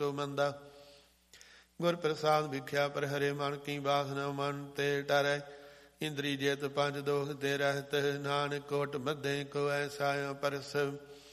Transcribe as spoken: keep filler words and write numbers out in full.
ਕੋ ਮੰਦਾ। ਗੁਰ ਪ੍ਰਸਾਦ ਵਿਖਿਆ ਪਰ ਹਰੇ ਮਨ ਕੀ ਬਾਸਨਾ ਮਨ ਤੇ ਟਰੈ। ਇੰਦਰੀ ਜੇਤ ਪੰਜ ਦੋਖ ਤੇ ਰਹਿਤ ਨਾਨਕ ਕੋਟ ਮੱਧੇ ਕੋ ਐਸਾ ਪਰਸ।